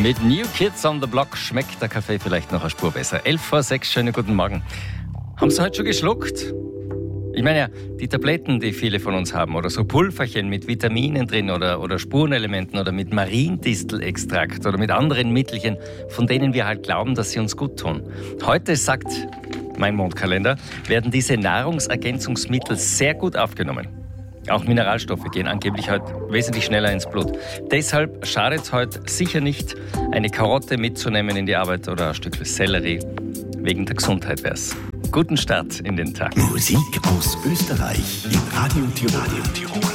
Mit New Kids on the Block schmeckt der Kaffee vielleicht noch eine Spur besser. 11:06, schönen guten Morgen. Haben Sie heute schon geschluckt? Ich meine ja, die Tabletten, die viele von uns haben, oder so Pulverchen mit Vitaminen drin oder Spurenelementen oder mit Mariendistelextrakt oder mit anderen Mittelchen, von denen wir halt glauben, dass sie uns gut tun. Heute, sagt mein Mondkalender, werden diese Nahrungsergänzungsmittel sehr gut aufgenommen. Auch Mineralstoffe gehen angeblich heute wesentlich schneller ins Blut. Deshalb schadet es heute sicher nicht, eine Karotte mitzunehmen in die Arbeit oder ein Stück Sellerie. Wegen der Gesundheit wär's. Guten Start in den Tag. Musik aus Österreich im Radio Tirol.